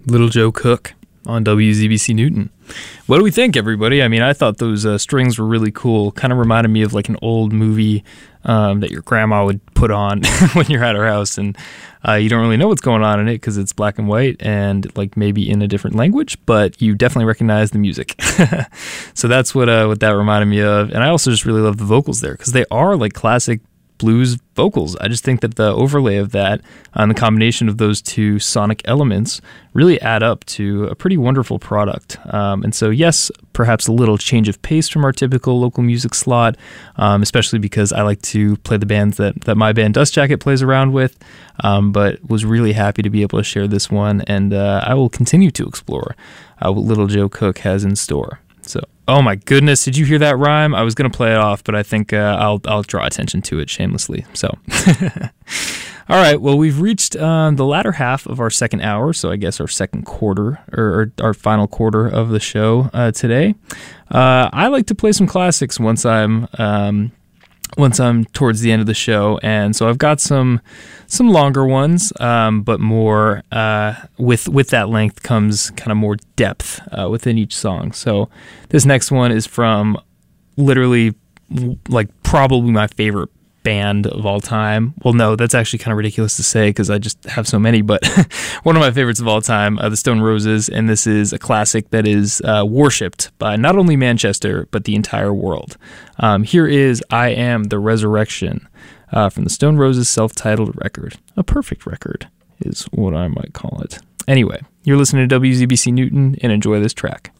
Little Joe Cook on WZBC Newton. What do we think, everybody? I mean, I thought those strings were really cool. Kind of reminded me of like an old movie that your grandma would put on when you're at her house, and you don't really know what's going on in it because it's black and white and like maybe in a different language, but you definitely recognize the music. So that's what that reminded me of. And I also just really love the vocals there because they are like classic blues vocals. I just think that the overlay of that and the combination of those two sonic elements really add up to a pretty wonderful product. And so, yes, perhaps a little change of pace from our typical local music slot, especially because I like to play the bands that my band Dust Jacket plays around with, but was really happy to be able to share this one, and I will continue to explore what Little Joe Cook has in store. So, oh my goodness, did you hear that rhyme? I was going to play it off, but I think I'll draw attention to it shamelessly. So, all right, well, we've reached the latter half of our second hour, so I guess our second quarter, or our final quarter of the show today. I like to play some classics once I'm towards the end of the show, and so I've got some longer ones, but more with that length comes kind of more depth within each song. So this next one is from literally like probably my favorite band of all time. Well, no, that's actually kind of ridiculous to say because I just have so many, but one of my favorites of all time, the Stone Roses, and this is a classic that is worshipped by not only Manchester, but the entire world. Here is I Am the Resurrection from the Stone Roses self-titled record. A perfect record is what I might call it. Anyway, you're listening to WZBC Newton, and enjoy this track.